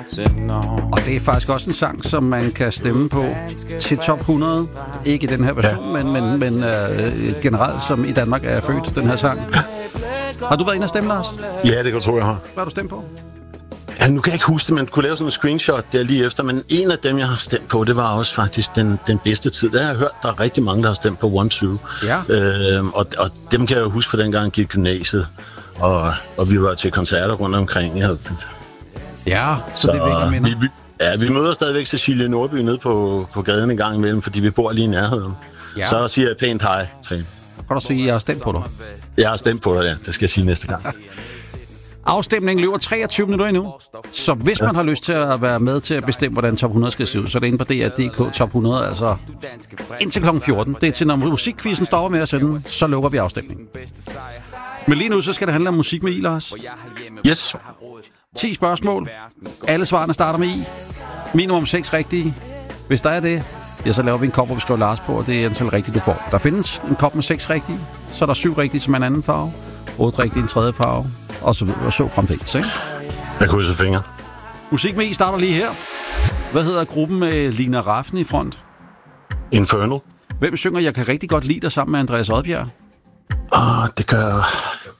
Og det er faktisk også en sang, som man kan stemme på til top 100. Ikke i den her version, men generelt, som i Danmark er født, den her sang. Har du været inde og stemme, Lars? Ja, det kan du tro, jeg har. Hvad har du stemt på? Ja, nu kan jeg ikke huske det, men kunne lave sådan en screenshot der lige efter. Men en af dem, jeg har stemt på, det var også faktisk den bedste tid. Der har jeg hørt, der er rigtig mange, der har stemt på One Two. Ja. Og dem kan jeg jo huske fra dengang, jeg gik i gymnasiet. Og vi var til koncerter rundt omkring. Ja, så det vækker minder. Vi møder stadigvæk Cecilie Nordby nede på gaden en gang imellem, fordi vi bor lige i nærheden. Ja. Så siger jeg pænt hej til hende. Kan du sige, at jeg har stemt på dig? Jeg har stemt på dig, ja. Det skal jeg sige næste gang. Afstemningen løber 23 minutter endnu. Så hvis man har lyst til at være med til at bestemme, hvordan top 100 skal se ud, så er det inde på DR.dk top 100, altså indtil kl. 14. Det er til, når musikquizzen står med at sende, så lukker vi afstemningen. Men lige nu, så skal det handle om musik med I, Lars. Yes. 10 spørgsmål. Alle svarene starter med I. Minimum 6 rigtige. Hvis der er det, ja, så laver vi en kop, hvor vi skriver Lars på, og det er antal rigtige, du får. Der findes en kop med 6 rigtige, så er der 7 rigtige som en anden farve, 8 rigtige en tredje farve, og så videre, og så fremdeles, ikke? Jeg krydser fingre. Musik med I starter lige her. Hvad hedder gruppen med Lina Rafn i front? Infernal. Hvem synger Jeg kan rigtig godt lide dig sammen med Andreas Odbjerg? Det gør...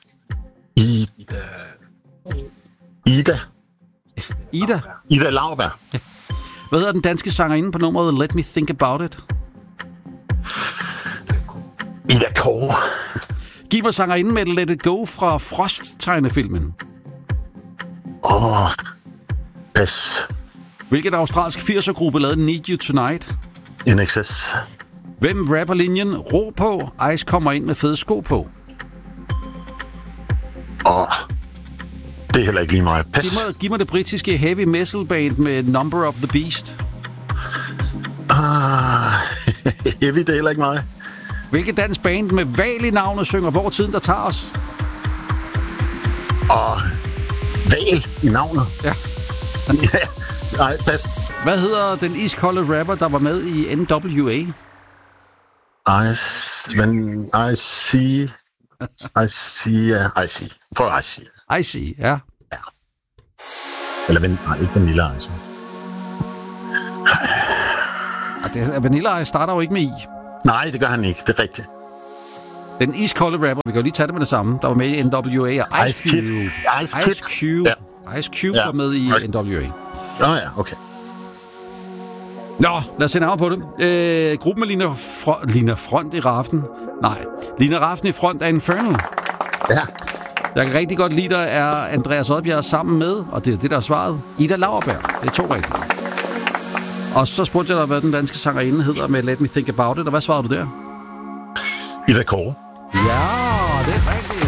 Ida. Ida Lauberg. Hvad hedder den danske sangerinde på nummeret Let Me Think About It? Ida Kåre. Giv mig sangerinden med Let It Go fra Frost-tegnefilmen. Pas. Hvilket australsk 80'er-gruppe lavede Need You Tonight? NXS. Hvem rapper linjen ro på, Ice kommer ind med fede sko på? Det er heller ikke lige mig. Pas. Giv mig det britiske heavy metal band med Number of the Beast. Heavy, det er heller ikke mig. Hvilket dansk band med Val i navnet synger Hvor tiden der tager os? Val i navnet? Ja. Nej, pas. Hvad hedder den iskolde rapper, der var med i NWA? I see. Prøv Ice. Ice, ja. Eller ikke Vanilla Ice. Vanilla Ice starter jo ikke med I. Nej, det gør han ikke. Det er rigtigt. Den iskolde rapper, vi kan jo lige tage det med det samme, der var med i NWA og Ice Cube. Ice Cube. Ja. Ice Cube var med i NWA. Ja, okay. Nå, lad os se nærmere på det. Gruppen med Lina Front i Rafn. Nej, Lina Rafn i front af Infernal. Ja. Jeg kan rigtig godt lide dig, er Andreas Odbjerg sammen med, og det er det, der er svaret, Ida Lauberg. Det er 2 rigtige. Og så spurgte jeg dig, hvad den danske sangerinde hedder med Let Me Think About It, og hvad svarede du der? Ida Kåre. Ja, det er rigtigt.